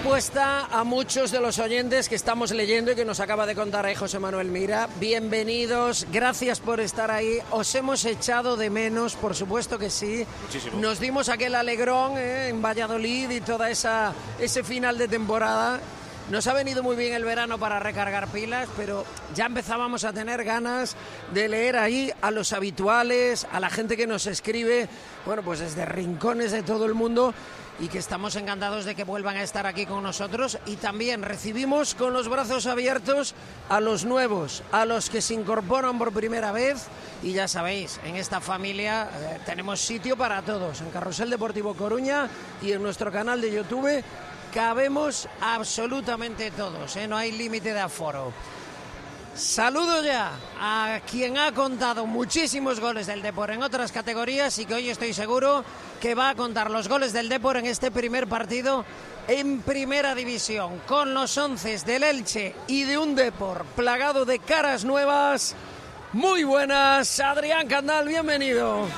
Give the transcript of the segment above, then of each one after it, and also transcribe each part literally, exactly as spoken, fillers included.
respuesta a muchos de los oyentes que estamos leyendo y que nos acaba de contar ahí José Manuel Mira. Bienvenidos, gracias por estar ahí. Os hemos echado de menos, por supuesto que sí. Muchísimo. Nos dimos aquel alegrón eh, en Valladolid y toda esa ese final de temporada. Nos ha venido muy bien el verano para recargar pilas, pero ya empezábamos a tener ganas de leer ahí a los habituales, a la gente que nos escribe, bueno, pues desde rincones de todo el mundo, y que estamos encantados de que vuelvan a estar aquí con nosotros. Y también recibimos con los brazos abiertos a los nuevos, a los que se incorporan por primera vez. Y ya sabéis, en esta familia eh, tenemos sitio para todos. En Carrusel Deportivo Coruña y en nuestro canal de YouTube cabemos absolutamente todos, ¿eh? No hay límite de aforo. Saludo ya a quien ha contado muchísimos goles del Depor en otras categorías y que hoy estoy seguro que va a contar los goles del Depor en este primer partido en Primera División, con los once del Elche y de un Depor plagado de caras nuevas. Muy buenas, Adrián Candal, bienvenido.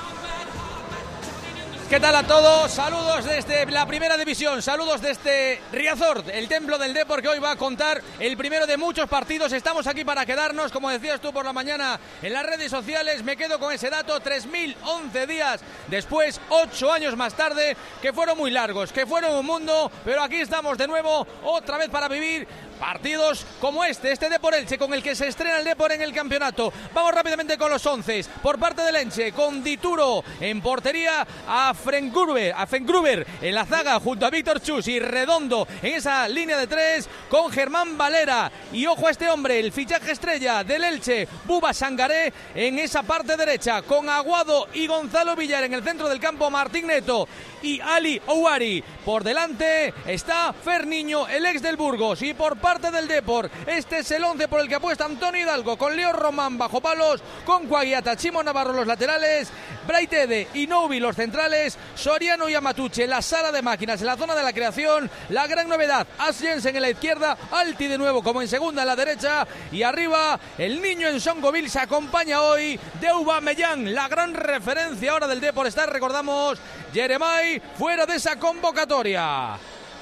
¿Qué tal a todos? Saludos desde la Primera División, saludos desde Riazor, el templo del Depor, que hoy va a contar el primero de muchos partidos. Estamos aquí para quedarnos, como decías tú por la mañana en las redes sociales. Me quedo con ese dato, tres mil once días después, ocho años más tarde, que fueron muy largos, que fueron un mundo, pero aquí estamos de nuevo, otra vez para vivir partidos como este, este Depor Elche, con el que se estrena el Depor en el campeonato. Vamos rápidamente con los once. Por parte del Elche, con Dituro en portería, a Fengruber, a Fengruber en la zaga junto a Víctor Chus, y Redondo en esa línea de tres con Germán Valera. Y ojo a este hombre, el fichaje estrella del Elche, Buba Sangaré en esa parte derecha, con Aguado y Gonzalo Villar en el centro del campo, Martín Neto y Ali Ouari. Por delante está Ferniño, el ex del Burgos. Y por parte del Depor, este es el once por el que apuesta Antonio Hidalgo, con Leo Román bajo palos, con Cuagliata, Chimo Navarro los laterales, Braitede y Noubi los centrales, Soriano y Amatuche en la sala de máquinas, en la zona de la creación. La gran novedad, As Jensen en la izquierda, Alti de nuevo como en segunda en la derecha, y arriba el niño en Songoville se acompaña hoy de Aubameyang. La gran referencia ahora del Depor está, recordamos, Jeremai fuera de esa convocatoria.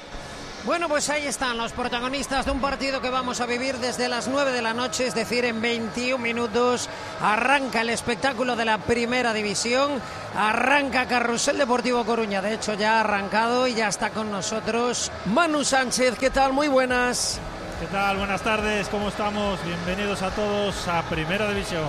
Bueno, pues ahí están los protagonistas de un partido que vamos a vivir desde las nueve de la noche, es decir, en veintiún minutos arranca el espectáculo de la Primera División, arranca Carrusel Deportivo Coruña, de hecho ya ha arrancado y ya está con nosotros Manu Sánchez. ¿Qué tal? Muy buenas. ¿Qué tal? Buenas tardes, ¿cómo estamos? Bienvenidos a todos a Primera División.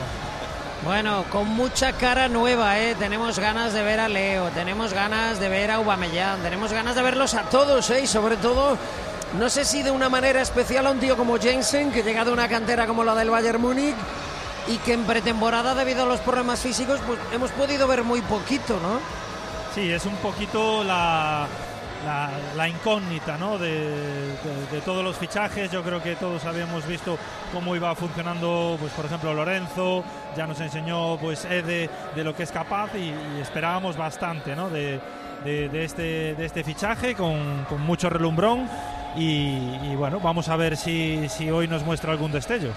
Bueno, con mucha cara nueva, ¿eh? Tenemos ganas de ver a Leo, tenemos ganas de ver a Aubameyang, tenemos ganas de verlos a todos, ¿eh? Y sobre todo, no sé si de una manera especial a un tío como Jensen, que llega de una cantera como la del Bayern Múnich y que en pretemporada, debido a los problemas físicos, pues hemos podido ver muy poquito, ¿no? Sí, es un poquito la... La, la incógnita, ¿no? de, de, de todos los fichajes. Yo creo que todos habíamos visto cómo iba funcionando, pues por ejemplo Lorenzo, ya nos enseñó pues Ede de lo que es capaz, y, y esperábamos bastante, ¿no? de, de, de, este, de este fichaje con, con mucho relumbrón, y, y bueno, vamos a ver si, si hoy nos muestra algún destello.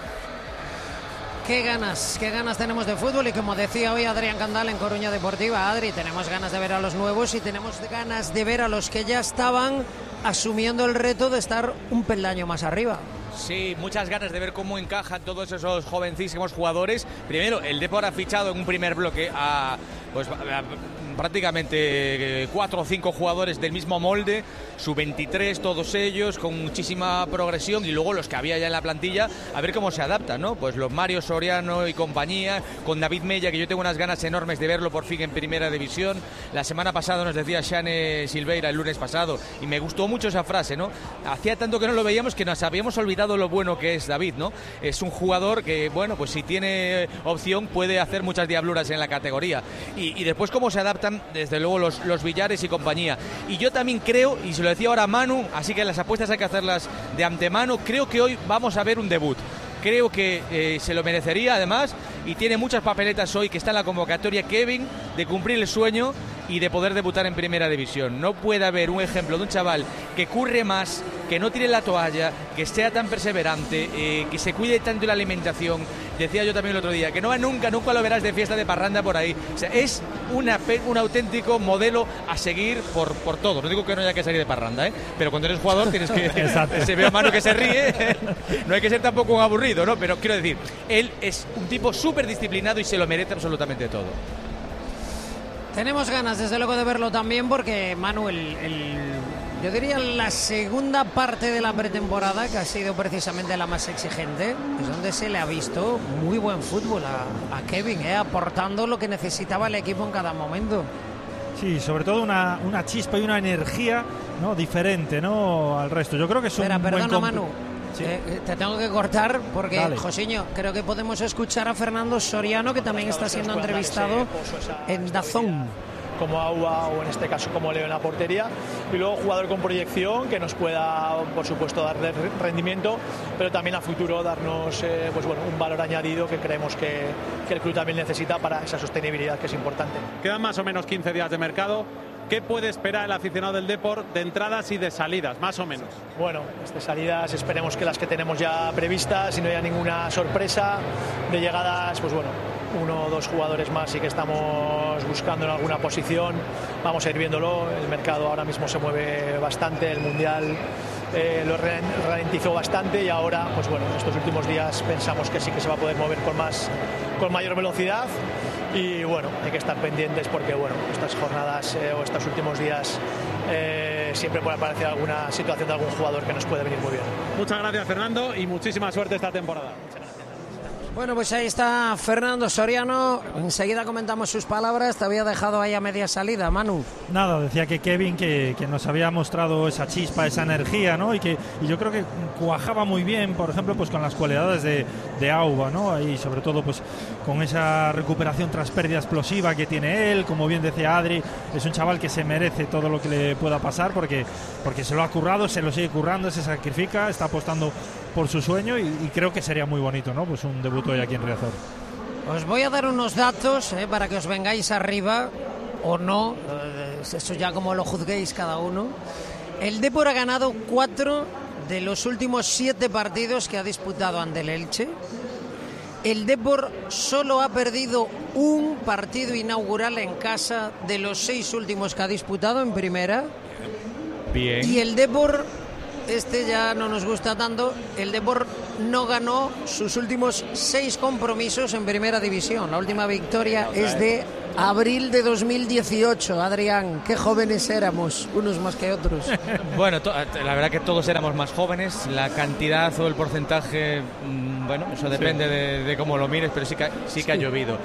Qué ganas, qué ganas tenemos de fútbol, y como decía hoy Adrián Candal en Coruña Deportiva, Adri, tenemos ganas de ver a los nuevos y tenemos ganas de ver a los que ya estaban asumiendo el reto de estar un peldaño más arriba. Sí, muchas ganas de ver cómo encajan todos esos jovencísimos jugadores. Primero, el Depor ha fichado en un primer bloque a, pues, a, prácticamente cuatro o cinco jugadores del mismo molde, sub veintitrés, todos ellos con muchísima progresión, y luego los que había ya en la plantilla, a ver cómo se adaptan, ¿no? Pues los Mario Soriano y compañía, con David Mella, que yo tengo unas ganas enormes de verlo por fin en Primera División. La semana pasada nos decía Xane Silveira, el lunes pasado, y me gustó mucho esa frase, ¿no? Hacía tanto que no lo veíamos que nos habíamos olvidado lo bueno que es David, ¿no? Es un jugador que, bueno, pues si tiene opción puede hacer muchas diabluras en la categoría. Y, y después cómo se adaptan, desde luego, los, los Villares y compañía. Y yo también creo, y se lo decía ahora Manu, así que las apuestas hay que hacerlas de antemano, creo que hoy vamos a ver un debut. Creo que eh, se lo merecería, además, y tiene muchas papeletas hoy, que está en la convocatoria Kevin, de cumplir el sueño y de poder debutar en Primera División. No puede haber un ejemplo de un chaval que curre más, que no tire la toalla, que sea tan perseverante, eh, que se cuide tanto de la alimentación. Decía yo también el otro día, que no va nunca, nunca lo verás de fiesta de parranda por ahí. O sea, es una, un auténtico modelo a seguir por, por todo. No digo que no haya que salir de parranda, ¿eh? Pero cuando eres jugador tienes que... Se ve a mano que se ríe. No hay que ser tampoco un aburrido, ¿no? Pero quiero decir, él es un tipo súper disciplinado y se lo merece absolutamente todo. Tenemos ganas, desde luego, de verlo también, porque Manuel, el, yo diría la segunda parte de la pretemporada, que ha sido precisamente la más exigente, es donde se le ha visto muy buen fútbol a, a Kevin, ¿eh? Aportando lo que necesitaba el equipo en cada momento. Sí, sobre todo una, una chispa y una energía, ¿no?, diferente, ¿no?, al resto. Yo creo que es Espera, un perdona, buen Manu. Sí. Eh, te tengo que cortar porque, Dale. Josiño, creo que podemos escuchar a Fernando Soriano, que también está siendo entrevistado en DAZN. Como Auba o en este caso como Leo en la portería, y luego jugador con proyección que nos pueda, por supuesto, dar rendimiento, pero también a futuro darnos eh, pues bueno, un valor añadido que creemos que, que el club también necesita para esa sostenibilidad, que es importante. Quedan más o menos quince días de mercado. ¿Qué puede esperar el aficionado del Depor de entradas y de salidas, más o menos? Bueno, de salidas esperemos que las que tenemos ya previstas y no haya ninguna sorpresa. De llegadas, pues bueno, uno o dos jugadores más y que estamos buscando en alguna posición. Vamos a ir viéndolo. El mercado ahora mismo se mueve bastante. El Mundial eh, lo ralentizó bastante y ahora, pues bueno, en estos últimos días pensamos que sí que se va a poder mover con más, con mayor velocidad. Y bueno, hay que estar pendientes porque bueno, estas jornadas eh, o estos últimos días eh, siempre puede aparecer alguna situación de algún jugador que nos puede venir muy bien. Muchas gracias, Fernando, y muchísima suerte esta temporada. Bueno, pues ahí está Fernando Soriano. Enseguida comentamos sus palabras. Te había dejado ahí a media salida, Manu. Nada, decía que Kevin que, que nos había mostrado esa chispa, esa energía, ¿no? Y que y yo creo que cuajaba muy bien, por ejemplo, pues con las cualidades de, de Auba, ¿no? Ahí sobre todo pues con esa recuperación tras pérdida explosiva que tiene él, como bien decía Adri, es un chaval que se merece todo lo que le pueda pasar porque, porque se lo ha currado, se lo sigue currando, se sacrifica, está apostando por su sueño y, y creo que sería muy bonito, ¿no? Pues un debut hoy aquí en Riazor. Os voy a dar unos datos eh, para que os vengáis arriba o no, eh, eso ya como lo juzguéis cada uno. El Depor ha ganado cuatro de los últimos siete partidos que ha disputado ante el Elche. El Depor solo ha perdido un partido inaugural en casa de los seis últimos que ha disputado en primera. Bien. Y el Depor, este ya no nos gusta tanto, el Depor no ganó sus últimos seis compromisos en primera división. La última victoria es de abril de dos mil dieciocho. Adrián, qué jóvenes éramos, unos más que otros. Bueno, to- la verdad que todos éramos más jóvenes. La cantidad o el porcentaje, mmm, bueno, eso depende sí. de, de cómo lo mires, pero sí que, sí que ha llovido.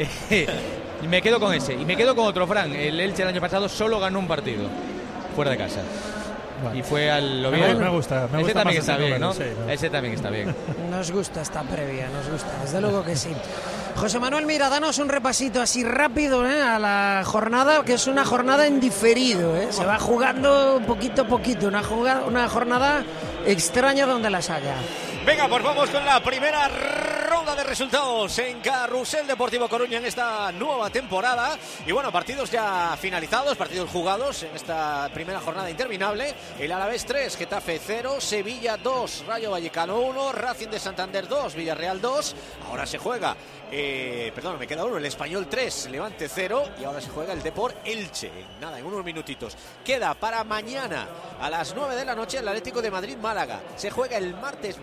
Y me quedo con ese. Y me quedo con otro, Fran. El Elche el año pasado solo ganó un partido fuera de casa. Bueno. Y fue al Oviedo. Me gusta, me ese gusta también más está bien, ¿no? Sí, ¿no? Ese también está bien. Nos gusta esta previa, nos gusta, desde luego que sí. José Manuel, mira, danos un repasito así rápido ¿eh? a la jornada, que es una jornada en diferido, ¿eh? Se va jugando poquito a poquito, una, jugada, una jornada extraña donde las haya. Venga, pues vamos con la primera ronda de resultados en Carrusel Deportivo Coruña en esta nueva temporada. Y bueno, partidos ya finalizados, partidos jugados en esta primera jornada interminable. El Alavés tres, Getafe cero, Sevilla dos, Rayo Vallecano uno, Racing de Santander dos, Villarreal dos. Ahora se juega, eh, perdón, me queda uno, el Español tres, Levante cero. Y ahora se juega el Depor Elche. Nada, en unos minutitos. Queda para mañana a las nueve de la noche el Atlético de Madrid-Málaga. Se juega el martes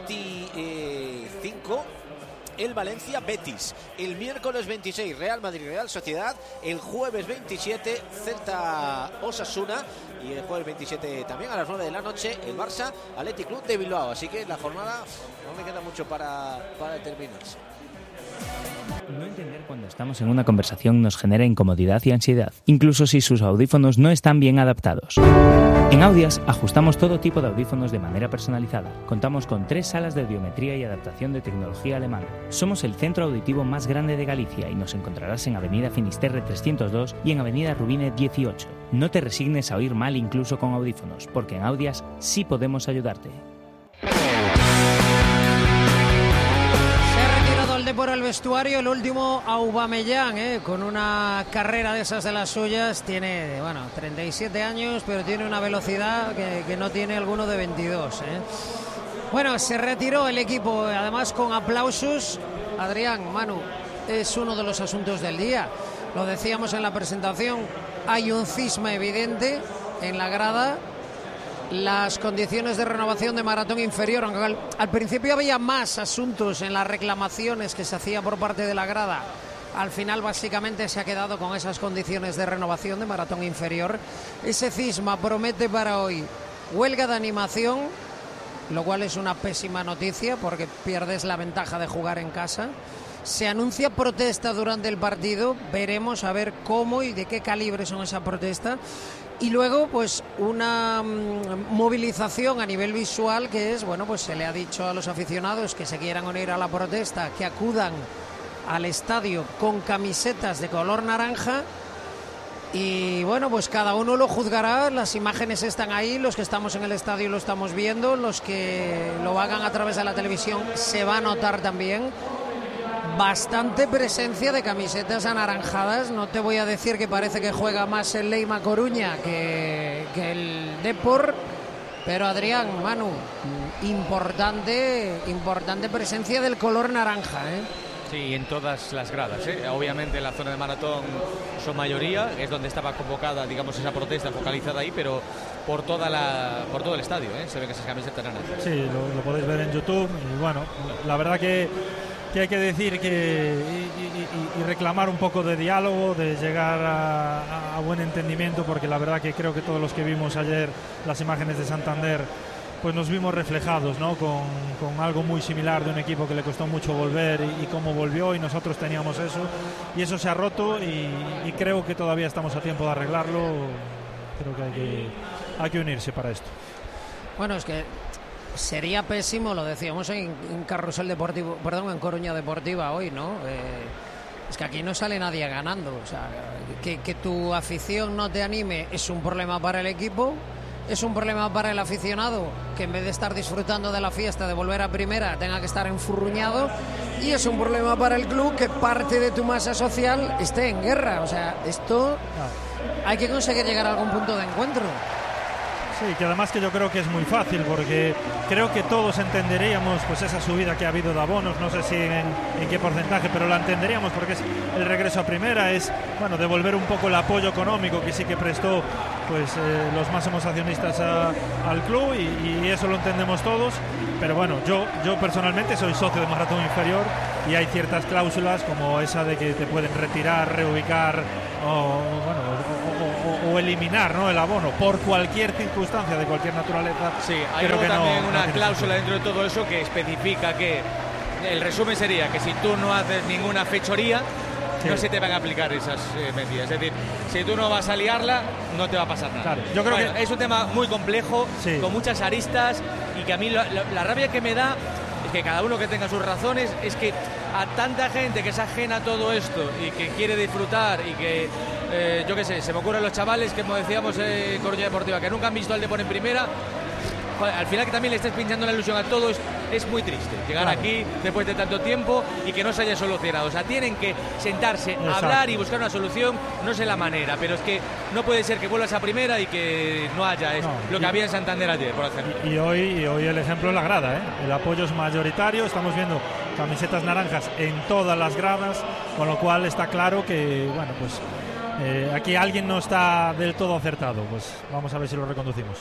veinticinco el Valencia Betis, el miércoles veintiséis Real Madrid Real Sociedad, el jueves veintisiete Celta Osasuna y el jueves veintisiete también a las nueve de la noche el Barça Athletic Club de Bilbao. Así que la jornada no me queda mucho para, para terminarse. No entender cuando estamos en una conversación nos genera incomodidad y ansiedad, incluso si sus audífonos no están bien adaptados. En Audias ajustamos todo tipo de audífonos de manera personalizada. Contamos con tres salas de audiometría y adaptación de tecnología alemana. Somos el centro auditivo más grande de Galicia y nos encontrarás en Avenida Finisterre trescientos dos y en Avenida Rubine dieciocho. No te resignes a oír mal incluso con audífonos, porque en Audias sí podemos ayudarte. por el vestuario el último Aubameyang, ¿eh? Con una carrera de esas de las suyas. Tiene, bueno, treinta y siete años, pero tiene una velocidad que, que no tiene alguno de veintidós, ¿eh? Bueno, se retiró el equipo, además con aplausos. Adrián, Manu, es uno de los asuntos del día. Lo decíamos en la presentación, hay un cisma evidente en la grada. Las condiciones de renovación de Maratón Inferior, aunque al, al principio había más asuntos en las reclamaciones que se hacía por parte de la grada, al final básicamente se ha quedado con esas condiciones de renovación de Maratón Inferior. Ese cisma promete para hoy huelga de animación, lo cual es una pésima noticia porque pierdes la ventaja de jugar en casa. Se anuncia protesta durante el partido, veremos a ver cómo y de qué calibre son esa protesta. Y luego, pues, una mmm, movilización a nivel visual, que es, bueno, pues se le ha dicho a los aficionados que se quieran unir a la protesta, que acudan al estadio con camisetas de color naranja. Y bueno, pues cada uno lo juzgará, las imágenes están ahí, los que estamos en el estadio lo estamos viendo, los que lo hagan a través de la televisión se va a notar también. Bastante presencia de camisetas anaranjadas. No te voy a decir que parece que juega más el Leima Coruña que, que el Depor, pero Adrián, Manu, importante, importante presencia del color naranja, ¿eh? Sí, en todas las gradas, ¿eh? Obviamente en la zona de maratón son mayoría, es donde estaba convocada, digamos, esa protesta focalizada ahí, pero por toda la, por todo el estadio, ¿eh? Se ven esas camisetas naranjas. Sí, lo, lo podéis ver en YouTube y bueno, la verdad que que hay que decir que y, y, y reclamar un poco de diálogo, de llegar a, a buen entendimiento, porque la verdad que creo que todos los que vimos ayer las imágenes de Santander, pues nos vimos reflejados, ¿no? Con, con algo muy similar de un equipo que le costó mucho volver y, y cómo volvió, y nosotros teníamos eso y eso se ha roto y, y creo que todavía estamos a tiempo de arreglarlo. Creo que hay que, hay que unirse para esto. Bueno, es que sería pésimo, lo decíamos en, en Carrusel Deportivo, perdón, en Coruña Deportiva hoy, ¿no? Eh, es que aquí no sale nadie ganando. O sea, que, que tu afición no te anime es un problema para el equipo, es un problema para el aficionado, que en vez de estar disfrutando de la fiesta, de volver a primera, tenga que estar enfurruñado, y es un problema para el club que parte de tu masa social esté en guerra. O sea, esto hay que conseguir llegar a algún punto de encuentro. Sí, que además que yo creo que es muy fácil, porque creo que todos entenderíamos pues esa subida que ha habido de abonos, no sé si en, en qué porcentaje, pero la entenderíamos porque es el regreso a primera, es bueno devolver un poco el apoyo económico que sí que prestó pues eh, los máximos accionistas a, al club y, y eso lo entendemos todos, pero bueno, yo, yo personalmente soy socio de Maratón Inferior y hay ciertas cláusulas como esa de que te pueden retirar, reubicar o, bueno, o, o, o eliminar, ¿no?, el abono por cualquier circunstancia de cualquier naturaleza. Sí, hay creo que también no, una no cláusula sentido. dentro de todo eso que especifica que el resumen sería que si tú no haces ninguna fechoría, sí, no se te van a aplicar esas eh, medidas. Es decir, si tú no vas a liarla, no te va a pasar nada. Claro, yo creo bueno, que es un tema muy complejo, sí, con muchas aristas, y que a mí la, la, la rabia que me da es que cada uno que tenga sus razones, es que a tanta gente que es ajena a todo esto y que quiere disfrutar y que, eh, yo qué sé, se me ocurren los chavales que, como decíamos en eh, Coruña Deportiva, que nunca han visto al Depor en primera, al final que también le estés pinchando la ilusión a todos, es muy triste llegar claro. aquí después de tanto tiempo y que no se haya solucionado. O sea, tienen que sentarse, exacto, hablar y buscar una solución. No sé la manera, pero es que no puede ser que vuelvas a primera y que no haya es no, lo que y, había en Santander ayer, por ejemplo. Y, y, hoy, y hoy el ejemplo es la grada, ¿eh? El apoyo es mayoritario, estamos viendo camisetas naranjas en todas las gradas, con lo cual está claro que, bueno, pues eh, aquí alguien no está del todo acertado. Pues vamos a ver si lo reconducimos.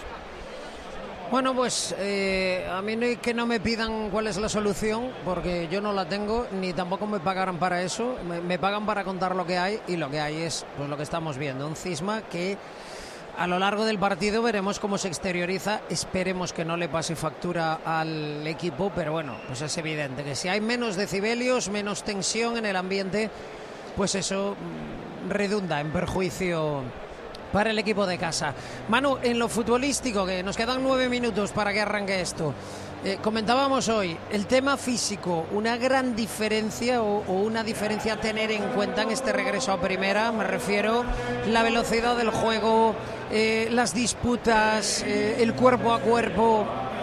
Bueno, pues eh, a mí no, que no me pidan cuál es la solución, porque yo no la tengo, ni tampoco me pagarán para eso. Me, me pagan para contar lo que hay, y lo que hay es pues lo que estamos viendo, un cisma que a lo largo del partido veremos cómo se exterioriza. Esperemos que no le pase factura al equipo, pero bueno, pues es evidente que si hay menos decibelios, menos tensión en el ambiente, pues eso redunda en perjuicio para el equipo de casa. Manu, en lo futbolístico, que nos quedan nueve minutos para que arranque esto, eh, comentábamos hoy el tema físico, una gran diferencia o, o una diferencia a tener en cuenta en este regreso a primera. Me refiero la velocidad del juego, eh, las disputas, eh, el cuerpo a cuerpo.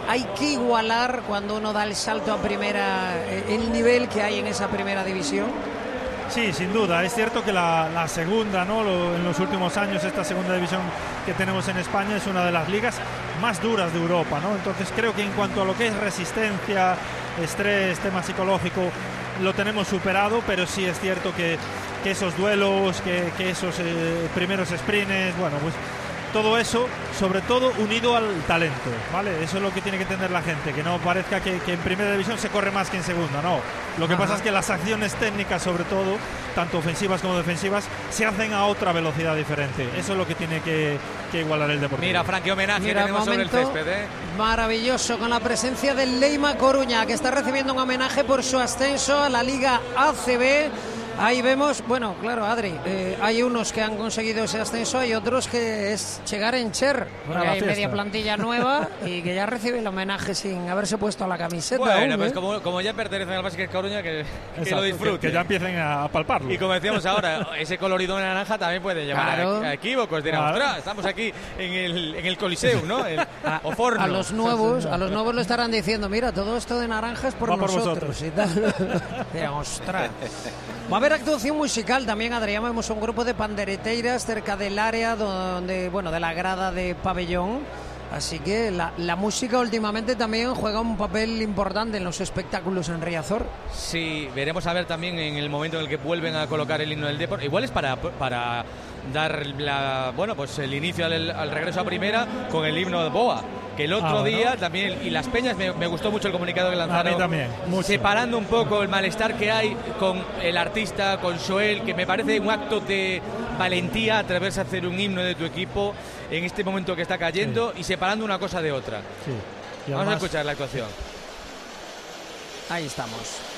hay que igualar cuando uno da el salto a primera, el nivel que hay en esa primera división. Sí, sin duda. Es cierto que la, la segunda, ¿no? Lo, en los últimos años, esta segunda división que tenemos en España es una de las ligas más duras de Europa, ¿no? Entonces creo que en cuanto a lo que es resistencia, estrés, tema psicológico, lo tenemos superado, pero sí es cierto que, que esos duelos, que, que esos eh, primeros sprints, bueno, pues todo eso, sobre todo unido al talento, ¿vale? Eso es lo que tiene que entender la gente, que no parezca que, que en primera división se corre más que en segunda, no. Lo que Ajá. pasa es que las acciones técnicas, sobre todo, tanto ofensivas como defensivas, se hacen a otra velocidad diferente. Eso es lo que tiene que, que igualar el Deportivo. Mira, Fran, qué homenaje Mira, tenemos sobre el césped, ¿eh? Maravilloso, con la presencia del Leima Coruña, que está recibiendo un homenaje por su ascenso a la Liga A C B. Ahí vemos, bueno, claro, Adri, eh, hay unos que han conseguido ese ascenso, hay otros que es llegar en Cher, porque hay media plantilla nueva y que ya recibe el homenaje sin haberse puesto la camiseta. Bueno, aún, pues ¿eh? como, como ya pertenecen al Básquet Coruña, que, que Exacto, lo disfruten. Que, que ya empiecen a palparlo. Y como decíamos ahora, ese colorido de naranja también puede llevar claro. a, a equívocos. Dirán, claro. ostras, estamos aquí en el, en el Coliseum, ¿no? El, a, o Forno. a los nuevos, a los nuevos le estarán diciendo, mira, todo esto de naranja es por Va por nosotros vosotros. y tal. Dirán, ostras. Va a haber actuación musical también, Adrián. Vemos un grupo de pandereteiras cerca del área donde, bueno, de la grada de pabellón. Así que la, la música últimamente también juega un papel importante en los espectáculos en Riazor. Sí, veremos a ver también en el momento en el que vuelven a colocar el himno del Depor. Igual es para, para dar la, bueno, pues el inicio al, al regreso a primera con el himno de Boa. Que el otro ah, bueno. día también, y las Peñas, me, me gustó mucho el comunicado que lanzaron. A mí también, mucho. Separando un poco el malestar que hay con el artista, con Joel, que me parece un acto de valentía atreverse a hacer un himno de tu equipo en este momento que está cayendo, sí. Y separando una cosa de otra. Sí. Y Vamos además, a escuchar la actuación. Ahí estamos.